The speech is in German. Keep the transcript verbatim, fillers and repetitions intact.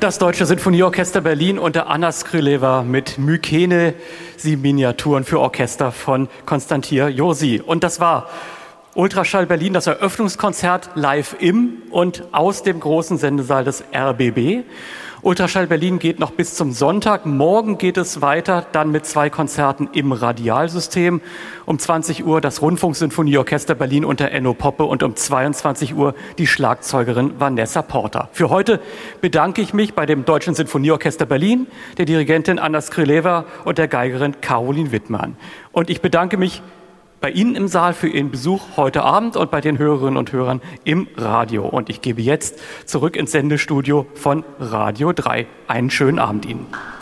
Das Deutsche Sinfonieorchester Berlin unter Anna Skryleva mit Mykene, sie Miniaturen für Orchester von Konstantin Josi. Und das war Ultraschall Berlin, das Eröffnungskonzert live im und aus dem großen Sendesaal des R B B. Ultraschall Berlin geht noch bis zum Sonntag. Morgen geht es weiter, dann mit zwei Konzerten im Radialsystem. Um zwanzig Uhr das Rundfunksinfonieorchester Berlin unter Enno Poppe und um zweiundzwanzig Uhr die Schlagzeugerin Vanessa Porter. Für heute bedanke ich mich bei dem Deutschen Sinfonieorchester Berlin, der Dirigentin Anna Skryleva und der Geigerin Caroline Wittmann. Und ich bedanke mich bei Ihnen im Saal für Ihren Besuch heute Abend und bei den Hörerinnen und Hörern im Radio. Und ich gebe jetzt zurück ins Sendestudio von Radio drei. Einen schönen Abend Ihnen.